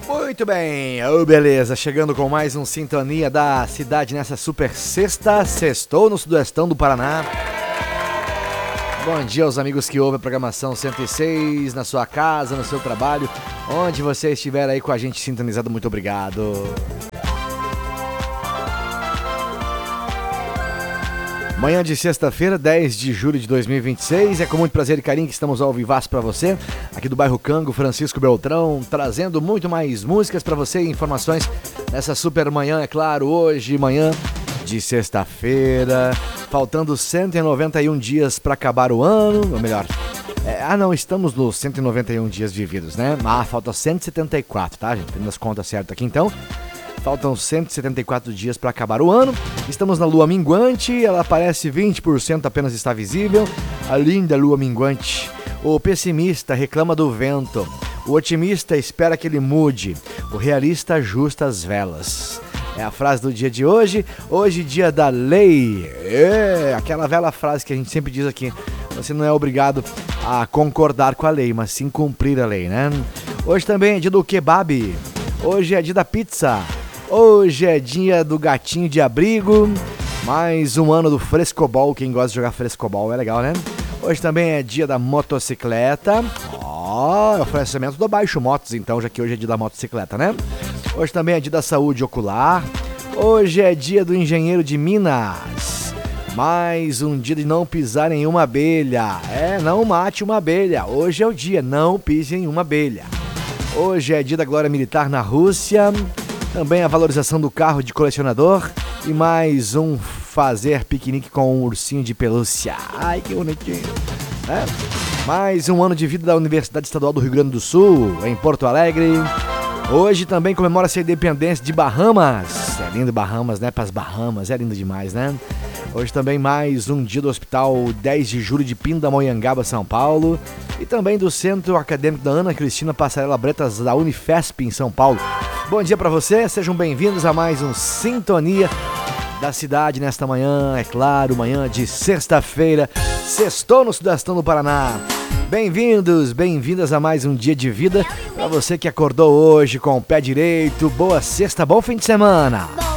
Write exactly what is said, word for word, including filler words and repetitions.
Muito bem, oh, beleza, chegando com mais um Sintonia da Cidade nessa super sexta, sextou no sudestão do Paraná. Bom dia aos amigos que ouvem a programação cento e seis, na sua casa, no seu trabalho, onde você estiver aí com a gente sintonizado, muito obrigado. Manhã de sexta-feira, dez de julho de dois mil e vinte e seis, é com muito prazer e carinho que estamos ao vivaço para você, aqui do bairro Cango, Francisco Beltrão, trazendo muito mais músicas para você e informações nessa super manhã, é claro, hoje, manhã de sexta-feira, faltando cento e noventa e um dias para acabar o ano, ou melhor, é, ah não, estamos nos cento e noventa e um dias vividos, né? Ah, falta cento e setenta e quatro, tá, gente? Tendo as contas certas aqui, então. Faltam cento e setenta e quatro dias para acabar o ano. Estamos na lua minguante, ela aparece vinte por cento apenas está visível. A linda lua minguante. O pessimista reclama do vento. O otimista espera que ele mude. O realista ajusta as velas. É a frase do dia de hoje. Hoje, dia da lei. É aquela velha frase que a gente sempre diz aqui. Você não é obrigado a concordar com a lei, mas sim cumprir a lei, né? Hoje também é dia do kebab. Hoje é dia da pizza. Hoje é dia do gatinho de abrigo, mais um ano do frescobol, quem gosta de jogar frescobol é legal, né? Hoje também é dia da motocicleta, ó, oh, oferecimento do Baixo Motos então, já que hoje é dia da motocicleta, né? Hoje também é dia da saúde ocular, hoje é dia do engenheiro de Minas, mais um dia de não pisar em uma abelha, é, não mate uma abelha, hoje é o dia, não pise em uma abelha. Hoje é dia da glória militar na Rússia, também a valorização do carro de colecionador e mais um fazer piquenique com um ursinho de pelúcia. Ai, que bonitinho. É. Mais um ano de vida da Universidade Estadual do Rio Grande do Sul, em Porto Alegre. Hoje também comemora-se a independência de Bahamas. É lindo Bahamas, né? Para as Bahamas, é lindo demais, né? Hoje também mais um dia do Hospital dez de julho de Pindamonhangaba, São Paulo. E também do Centro Acadêmico da Ana Cristina Passarela Bretas da Unifesp, em São Paulo. Bom dia para você, sejam bem-vindos a mais um Sintonia da Cidade nesta manhã, é claro, manhã de sexta-feira, sextou no sudestão do Paraná. Bem-vindos, bem-vindas a mais um dia de vida para você que acordou hoje com o pé direito. Boa sexta, bom fim de semana.